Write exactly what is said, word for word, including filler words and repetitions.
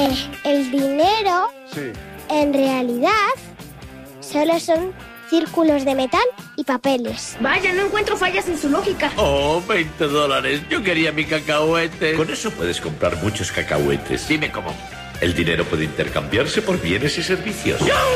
Que el dinero, Sí. en realidad, solo son círculos de metal y papeles. Vaya, no encuentro fallas en su lógica. Oh, veinte dólares. Yo quería mi cacahuete. Con eso puedes comprar muchos cacahuetes. Dime cómo. El dinero puede intercambiarse por bienes y servicios.